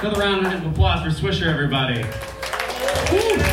Another round of applause for Swisher, everybody. Woo.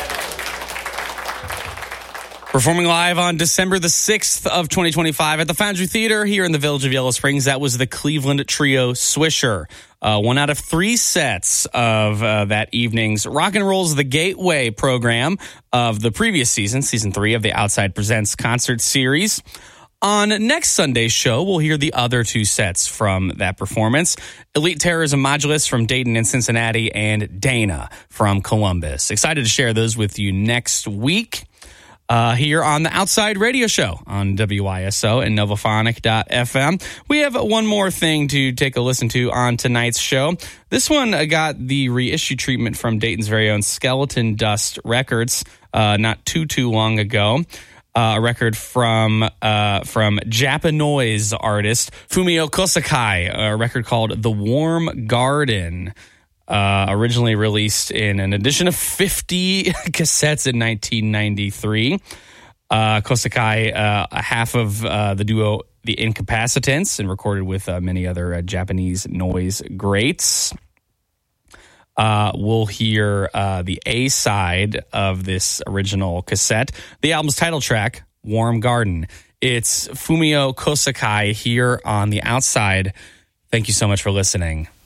Performing live on December the 6th of 2025 at the Foundry Theater here in the Village of Yellow Springs. That was the Cleveland trio Swisher. One out of three sets of that evening's Rock and Roll's The Gateway program of the previous season, season 3 of the Outside Presents concert series. On next Sunday's show, we'll hear the other two sets from that performance. Elite Terrorism Modulus from Dayton and Cincinnati, and Dana from Columbus. Excited to share those with you next week here on the Outside Radio Show on WISO and Novophonic.fm. We have one more thing to take a listen to on tonight's show. This one got the reissue treatment from Dayton's very own Skeleton Dust Records not too long ago. A record from Japanoise artist Fumio Kosakai, a record called The Warm Garden, originally released in an edition of 50 cassettes in 1993. Kosakai, half of the duo The Incapacitants, and recorded with many other Japanese noise greats. We'll hear the A-side of this original cassette, the album's title track, Warm Garden. It's Fumio Kosakai here on The Outside. Thank you so much for listening.